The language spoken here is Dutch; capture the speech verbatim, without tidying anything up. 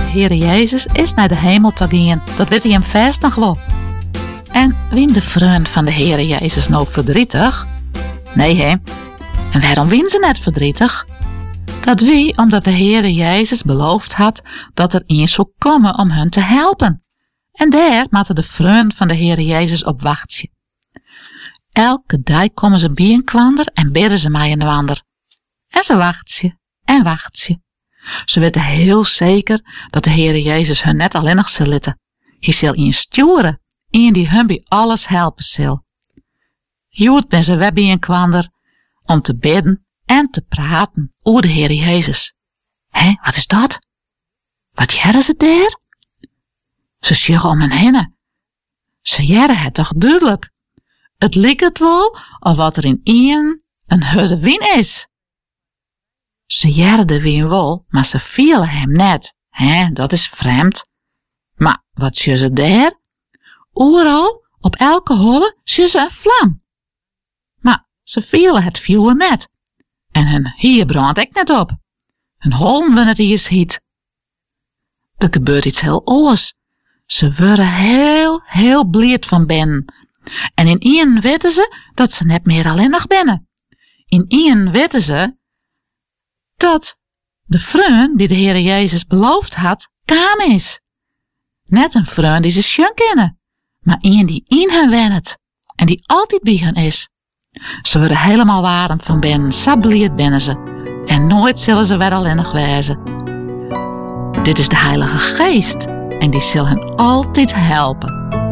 Heere Jezus is naar de hemel te gaan. Dat weet hij hem vast nog wel. En wien de vriend van de Heere Jezus nou verdrietig? Nee, hè? En waarom wien ze net verdrietig? Dat wie omdat de Heere Jezus beloofd had dat er eens zou komen om hen te helpen. En daar moeten de vriend van de Heere Jezus op wachten. Elke dag komen ze bij een kwander en bidden ze mij een ander. En ze wachten en wachten. Ze weten heel zeker dat de Heere Jezus hun net alleen nog zal laten. Hij zal een sturen, een die hun bij alles helpen zal. Jood ben ze weer bij een kwander om te bidden en te praten over de Heere Jezus. Hé, wat is dat? Wat jaren ze daar? Ze sjuggen om hen heen. Ze jaren het toch duidelijk. Het lijkt het wel of wat er in één een hudde wien is. Ze jaren de wien wel, maar ze vielen hem net. Hé, dat is vreemd. Maar wat zie ze daar? Overal, op elke holle, zie ze een vlam. Maar ze vielen het vuur net. En hun hier brandt ik net op. Hun holm wanneer het hier hiet. Er gebeurt iets heel oors. Ze worden heel, heel blied van binnen. En in één weten ze dat ze net meer alleen nog binnen. In één weten ze dat de vriend die de Heere Jezus beloofd had, kaam is. Net een vriend die ze schoon kennen, maar een die in hen wennet en die altijd bij hen is. Ze worden helemaal warm van binnen, zo blied binnen ze. En nooit zullen ze weer alleen nog wezen. Dit is de Heilige Geest en die zal hen altijd helpen.